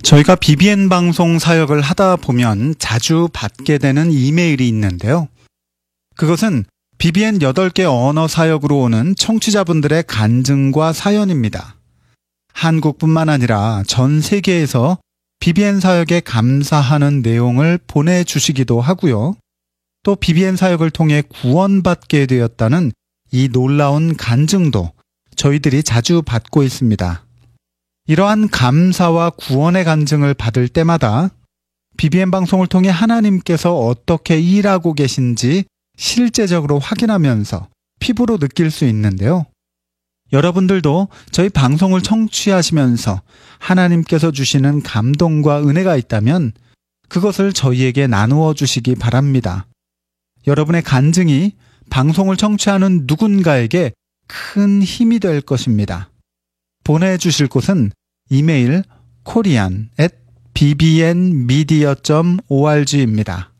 저희가 BBN 방송 사역을 하다 보면 자주 받게 되는 이메일이 있는데요. 그것은 BBN 8개 언어 사역으로 오는 청취자분들의 간증과 사연입니다. 한국뿐만 아니라 전 세계에서 BBN 사역에 감사하는 내용을 보내주시기도 하고요. 또 BBN 사역을 통해 구원받게 되었다는 이 놀라운 간증도 저희들이 자주 받고 있습니다. 이러한 감사와 구원의 간증을 받을 때마다 BBN 방송을 통해 하나님께서 어떻게 일하고 계신지 실제적으로 확인하면서 피부로 느낄 수 있는데요. 여러분들도 저희 방송을 청취하시면서 하나님께서 주시는 감동과 은혜가 있다면 그것을 저희에게 나누어 주시기 바랍니다. 여러분의 간증이 방송을 청취하는 누군가에게 큰 힘이 될 것입니다. 보내주실 곳은 이메일 korean@bbnmedia.org입니다.